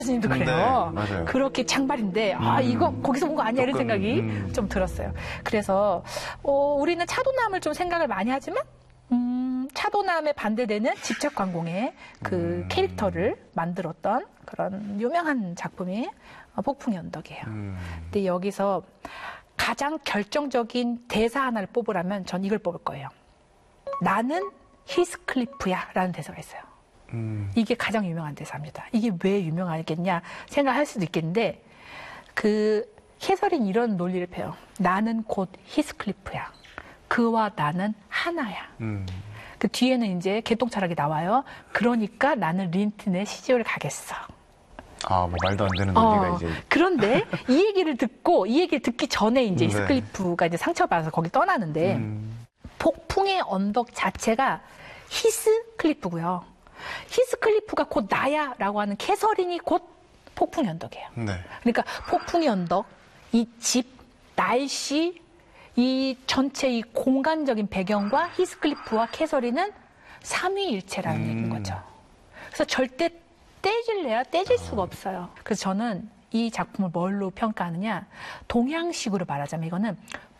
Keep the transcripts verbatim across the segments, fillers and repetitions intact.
스님도 그래요. 네, 맞아요. 그렇게 장발인데 아 음. 이거 거기서 본 거 아니야 이런 조금, 생각이 음. 좀 들었어요. 그래서 어, 우리는 차도남을 좀 생각을 많이 하지만 음, 차도남에 반대되는 집착관공의 그 음. 캐릭터를 만들었던 그런 유명한 작품이 폭풍의 언덕이에요. 음. 근데 여기서 가장 결정적인 대사 하나를 뽑으라면 전 이걸 뽑을 거예요. 나는 히스클리프야 라는 대사가 있어요. 음. 이게 가장 유명한 대사입니다. 이게 왜 유명하겠냐 생각할 수도 있겠는데 그 해설인 이런 논리를 펴요. 나는 곧 히스클리프야. 그와 나는 하나야. 음. 그 뒤에는 이제 개똥차락이 나와요. 그러니까 나는 린튼의 시집을 가겠어. 아, 뭐 말도 안 되는 논리가 어, 이제. 그런데 이 얘기를 듣고 이 얘기를 듣기 전에 이제 네. 히스클리프가 이제 상처받아서 거기 떠나는데 음. 폭풍의 언덕 자체가 히스클리프고요. 히스클리프가 곧 나야라고 하는 캐서린이 곧 폭풍의 언덕이에요. 네. 그러니까 폭풍의 언덕, 이 집, 날씨, 이 전체 이 공간적인 배경과 히스클리프와 캐서린은 삼위일체라는 음. 얘기인 거죠. 그래서 절대 떼질래야 떼질 수가 없어요. 그래서 저는 이 작품을 뭘로 평가하느냐, 동양식으로 말하자면 이거는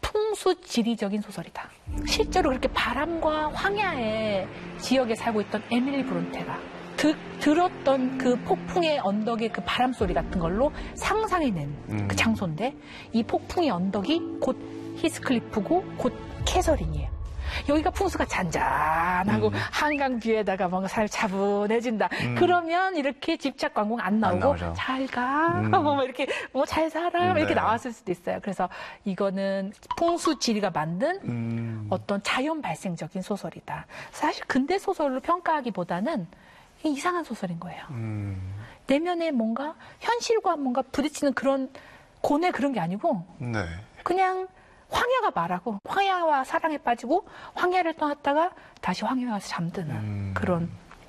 풍수지리적인 소설이다. 실제로 그렇게 바람과 황야의 지역에 살고 있던 에밀리 브론테가 드, 들었던 그 폭풍의 언덕의 그 바람 소리 같은 걸로 상상해낸 음. 그 장소인데 이 폭풍의 언덕이 곧 히스클리프고 곧 캐서린이에요. 여기가 풍수가 잔잔하고 음. 한강 뷰에다가 뭔가 살 차분해진다. 음. 그러면 이렇게 집착 광고 안 나오고 안 잘 가, 음. 뭐 이렇게 뭐 잘 살아 음, 이렇게 네. 나왔을 수도 있어요. 그래서 이거는 풍수 지리가 만든 음. 어떤 자연 발생적인 소설이다. 사실 근대 소설로 평가하기보다는 이상한 소설인 거예요. 음. 내면에 뭔가 현실과 뭔가 부딪히는 그런 고뇌 그런 게 아니고 네. 그냥 황야가 말하고 황야와 사랑에 빠지고 황야를 떠났다가 다시 황야에 와서 잠드는 음. 그런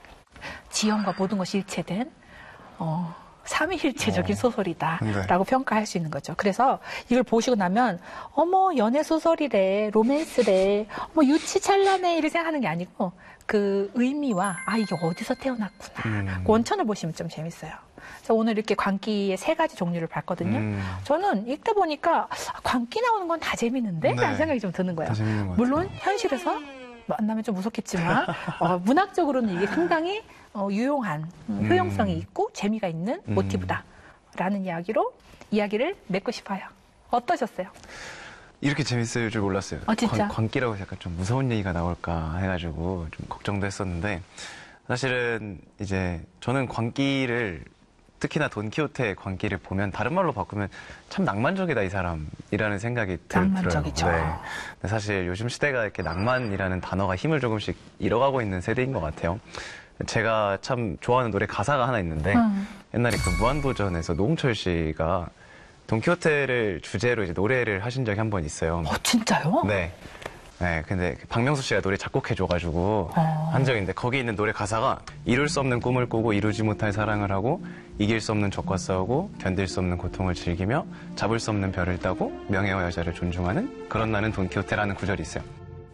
지형과 모든 것이 일체된 어, 삼위일체적인 어. 소설이다라고 네. 평가할 수 있는 거죠. 그래서 이걸 보시고 나면 어머 연애 소설이래, 로맨스래, 뭐 유치찬란해 이렇게 생각하는 게 아니고 그 의미와 아 이게 어디서 태어났구나 음. 원천을 보시면 좀 재밌어요. 그래서 오늘 이렇게 광기의 세 가지 종류를 봤거든요. 음. 저는 읽다 보니까 광기 나오는 건 다 재밌는데? 네. 라는 생각이 좀 드는 거예요. 다 재밌는 것 물론 같아요. 현실에서 만나면 좀 무섭겠지만 어, 문학적으로는 이게 상당히 어, 유용한 음, 효용성이 있고 재미가 있는 음. 모티브다라는 이야기로 이야기를 맺고 싶어요. 어떠셨어요? 이렇게 재밌을 줄 몰랐어요. 어, 진짜? 광, 광기라고 해서 약간 좀 무서운 얘기가 나올까 해가지고 좀 걱정도 했었는데 사실은 이제 저는 광기를 특히나 돈키호테의 광기를 보면 다른 말로 바꾸면 참 낭만적이다 이 사람이라는 생각이 들, 낭만적이죠. 들어요. 네. 근데 사실 요즘 시대가 이렇게 낭만이라는 단어가 힘을 조금씩 잃어가고 있는 세대인 것 같아요. 제가 참 좋아하는 노래 가사가 하나 있는데 음. 옛날에 그 무한도전에서 노홍철 씨가 돈키호테를 주제로 이제 노래를 하신 적이 한 번 있어요. 어, 진짜요? 네. 네, 근데 박명수 씨가 노래 작곡해줘가지고 어. 한 적이 있는데 거기 있는 노래 가사가 이룰 수 없는 꿈을 꾸고 이루지 못할 사랑을 하고 이길 수 없는 적과 싸우고 견딜 수 없는 고통을 즐기며 잡을 수 없는 별을 따고 명예와 여자를 존중하는 그런 나는 돈키호테라는 구절이 있어요.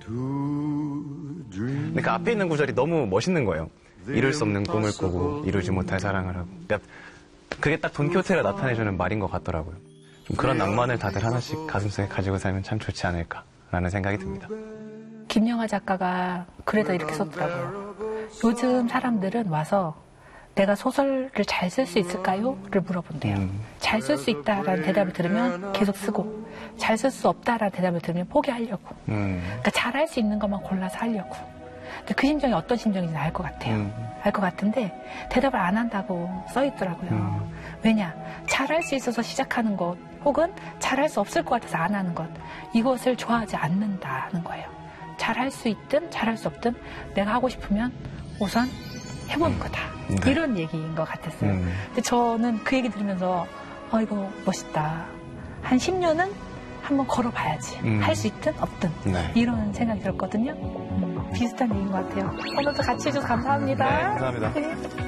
근데 그 앞에 있는 구절이 너무 멋있는 거예요. 이룰 수 없는 꿈을 꾸고 이루지 못할 사랑을 하고. 그러니까 그게 딱 돈키호테가 나타내주는 말인 것 같더라고요. 좀 그런 낭만을 다들 하나씩 가슴속에 가지고 살면 참 좋지 않을까라는 생각이 듭니다. 김영하 작가가 글에다 이렇게 썼더라고요. 요즘 사람들은 와서 내가 소설을 잘 쓸 수 있을까요? 를 물어본대요. 음. 잘 쓸 수 있다라는 대답을 들으면 계속 쓰고 잘 쓸 수 없다라는 대답을 들으면 포기하려고. 음. 그러니까 잘할 수 있는 것만 골라서 하려고. 근데 그 심정이 어떤 심정인지 알 것 같아요. 음. 알 것 같은데 대답을 안 한다고 써 있더라고요. 음. 왜냐? 잘할 수 있어서 시작하는 것 혹은 잘할 수 없을 것 같아서 안 하는 것 이것을 좋아하지 않는다는 거예요. 잘할 수 있든 잘할 수 없든 내가 하고 싶으면 우선 해보는 거다. 네. 이런 얘기인 것 같았어요. 음. 근데 저는 그 얘기 들으면서 어 이거 멋있다. 한 십 년은 한번 걸어봐야지. 음. 할 수 있든 없든. 네. 이런 생각이 들었거든요. 음, 비슷한 얘기인 것 같아요. 오늘도 같이 해줘서 감사합니다. 네, 감사합니다. 네.